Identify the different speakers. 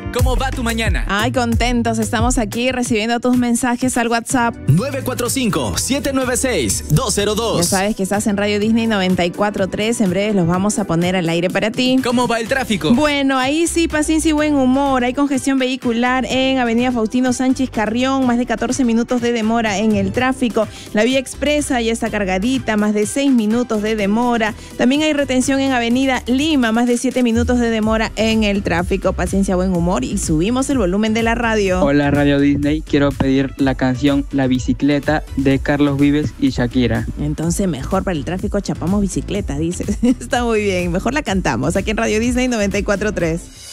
Speaker 1: ¿Cómo va tu mañana?
Speaker 2: Ay, contentos. Estamos aquí recibiendo tus mensajes al WhatsApp.
Speaker 3: 945-796-202.
Speaker 2: Ya sabes que estás en Radio Disney 94.3. En breve los vamos a poner al aire para ti.
Speaker 1: ¿Cómo va el tráfico?
Speaker 2: Bueno, ahí sí, paciencia y buen humor. Hay congestión vehicular en Avenida Faustino Sánchez Carrión. Más de 14 minutos de demora en el tráfico. La vía expresa ya está cargadita. Más de 6 minutos de demora. También hay retención en Avenida Lima. Más de 7 minutos de demora en el tráfico. Paciencia, buen humor. Y subimos el volumen de la radio.
Speaker 4: Hola Radio Disney, quiero pedir la canción La Bicicleta de Carlos Vives y Shakira.
Speaker 2: Entonces mejor para el tráfico chapamos bicicleta, dices. Está muy bien, mejor la cantamos aquí en Radio Disney 94.3.